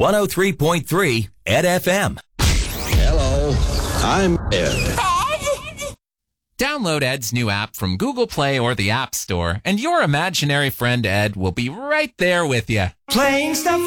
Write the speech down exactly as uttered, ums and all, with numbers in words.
one oh three point three Ed F M. Hello, I'm Ed. Download Ed's new app from Google Play or the App Store, and your imaginary friend Ed will be right there with you. Playing stuff